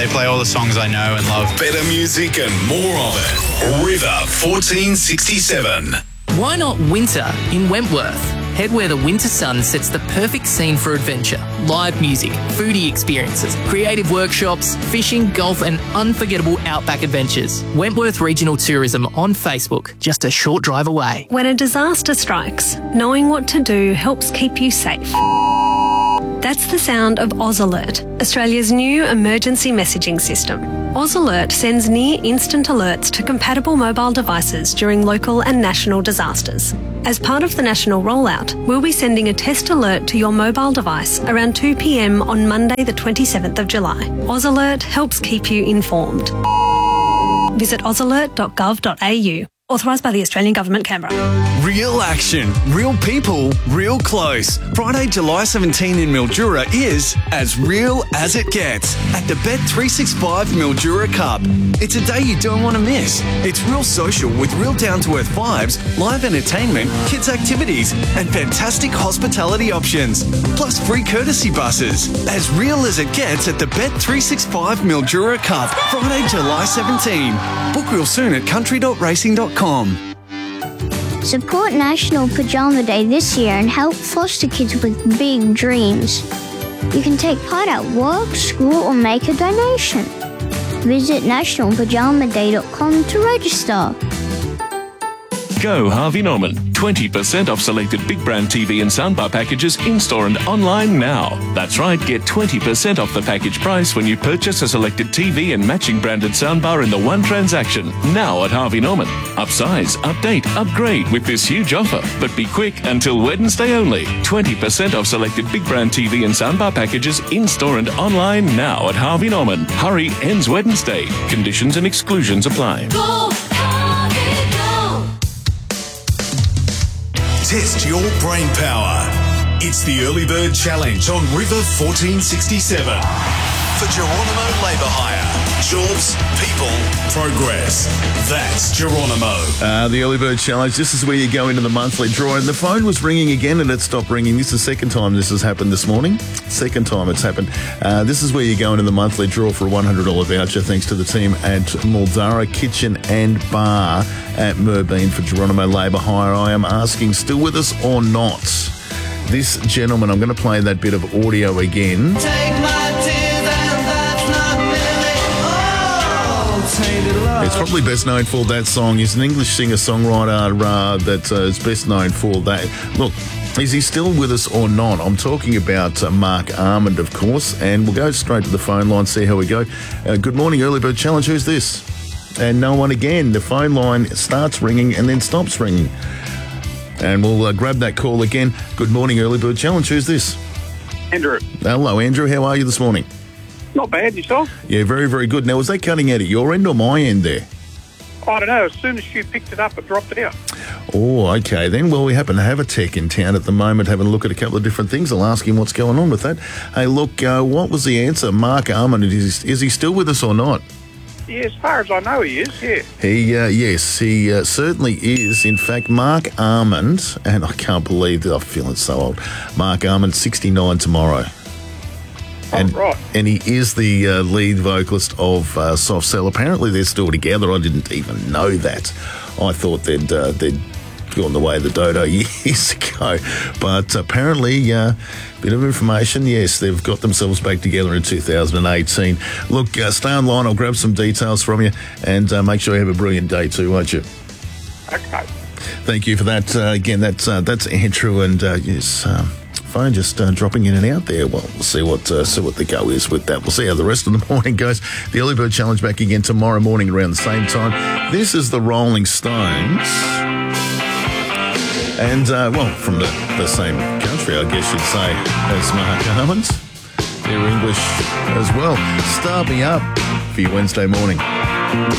play all the songs I know and love. Better music and more of it. River 1467. Why not winter in Wentworth? Head where the winter sun sets the perfect scene for adventure. Live music, foodie experiences, creative workshops, fishing, golf and unforgettable outback adventures. Wentworth Regional Tourism on Facebook, just a short drive away. When a disaster strikes, knowing what to do helps keep you safe. That's the sound of Oz Alert, Australia's new emergency messaging system. Oz Alert sends near-instant alerts to compatible mobile devices during local and national disasters. As part of the national rollout, we'll be sending a test alert to your mobile device around 2 p.m. on Monday the 27th of July. Oz Alert helps keep you informed. Visit ozalert.gov.au. Authorised by the Australian Government, Canberra. Real action, real people, real close. Friday, July 17 in Mildura is as real as it gets at the Bet365 Mildura Cup. It's a day you don't want to miss. It's real social with real down-to-earth vibes, live entertainment, kids' activities, and fantastic hospitality options. Plus free courtesy buses. As real as it gets at the Bet365 Mildura Cup. Friday, July 17. Book real soon at country.racing.com. Support National Pajama Day this year and help foster kids with big dreams. You can take part at work, school or make a donation. Visit nationalpajamaday.com to register. Go Harvey Norman. 20% off selected big brand TV and soundbar packages in-store and online now. That's right, get 20% off the package price when you purchase a selected TV and matching branded soundbar in the one transaction. Now at Harvey Norman. Upsize, update, upgrade with this huge offer. But be quick, until Wednesday only. 20% off selected big brand TV and soundbar packages in-store and online now at Harvey Norman. Hurry, ends Wednesday. Conditions and exclusions apply. Go, Harvey, go. Test your brain power. It's the Early Bird Challenge on River 1467. For Geronimo Labour Hire. Jobs, people, progress. That's Geronimo. The Early Bird Challenge. This is where you go into the monthly draw. And the phone was ringing again and it stopped ringing. This is the second time this has happened this morning. Second time it's happened. This is where you go into the monthly draw for a $100 voucher thanks to the team at Muldara Kitchen and Bar at Merbeen for Geronimo Labour Hire. I am asking, still with us or not? This gentleman, I'm going to play that bit of audio again. Take my tears and that's not really all tainted love. It's probably best known for that song. He's an English singer-songwriter that is best known for that. Look, is he still with us or not? I'm talking about Mark Armand, of course, and we'll go straight to the phone line, see how we go. Good morning, Early Bird Challenge. Who's this? And no one again. The phone line starts ringing and then stops ringing. And we'll grab that call again. Good morning, Early Bird Challenge. Who's this? Andrew. Hello, Andrew. How are you this morning? Not bad, yourself? Yeah, very, very good. Now, was that cutting out at your end or my end there? I don't know. As soon as you picked it up, it dropped out. Oh, okay then. Well, we happen to have a tech in town at the moment having a look at a couple of different things. I'll ask him what's going on with that. Hey, look, what was the answer? Mark Armand, is he still with us or not? Yeah, as far as I know, he is, yeah. Yes, he certainly is. In fact, Mark Armand, and I can't believe that I'm feeling so old, Mark Armand, 69 tomorrow. And, right. And he is the lead vocalist of Soft Cell. Apparently they're still together. I didn't even know that. I thought they'd gone the way of the dodo years ago. But apparently, bit of information, yes, they've got themselves back together in 2018. Look, stay online. I'll grab some details from you and make sure you have a brilliant day too, won't you? Okay. Thank you for that. Again, that's Andrew, and yes, phone just dropping in and out there. Well, we'll see what the go is with that. We'll see how the rest of the morning goes. The Early Bird Challenge back again tomorrow morning around the same time. This is the Rolling Stones. And, well, from the same country, I guess you'd say, as Mark Armand. They're English as well. Start me up for your Wednesday morning.